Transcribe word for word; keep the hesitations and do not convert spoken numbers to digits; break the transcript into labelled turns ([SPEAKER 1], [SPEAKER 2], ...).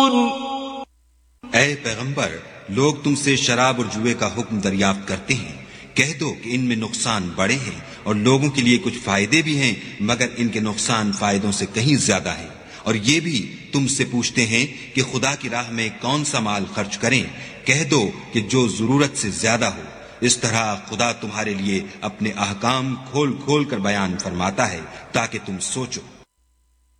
[SPEAKER 1] ऐ पैगंबर, लोग तुमसे शराब और जुए का हुक्म दरियाफ्त करते हैं। कह दो कि इनमें नुकसान बड़े हैं और लोगों के लिए कुछ फायदे भी हैं, मगर इनके नुकसान फायदों से कहीं ज्यादा है। और ये भी तुमसे पूछते हैं कि खुदा की राह में कौन सा माल खर्च करें। कह दो कि जो जरूरत से ज्यादा हो। इस तरह खुदा तुम्हारे लिए अपने अहकाम खोल खोल कर बयान फरमाता है ताकि तुम सोचो।